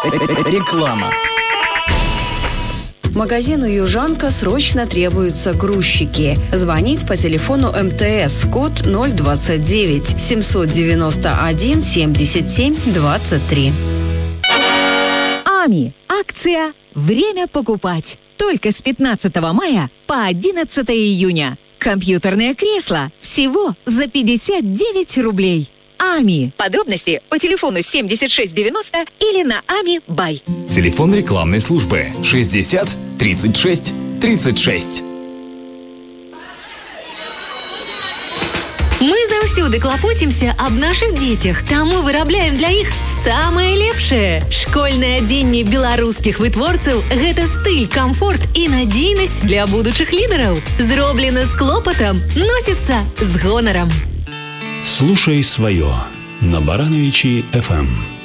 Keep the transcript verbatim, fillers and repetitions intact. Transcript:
Реклама. Магазину «Южанка» срочно требуются грузчики. Звонить по телефону эм тэ эс, код ноль двадцать девять семьсот девяносто один семьдесят семь двадцать три. АМИ. Акция «Время покупать». Только с пятнадцатого мая по одиннадцатое июня. Компьютерное кресло всего за пятьдесят девять рублей. АМИ. Подробности по телефону семьдесят шесть девяносто или на АМИ Бай. Телефон рекламной службы шестьдесят тридцать шесть тридцать шесть. Мы заўсёды клапоцімся аб нашых дзецях, таму вырабляем для іх самае лепшае. Школьнае адзенне беларускіх вытворцаў – гэта стыль, камфорт і надзейнасць для будучых лідараў. Зроблена з клопатам, носіцца з гонарам. Слушай свое на Барановичи эф эм.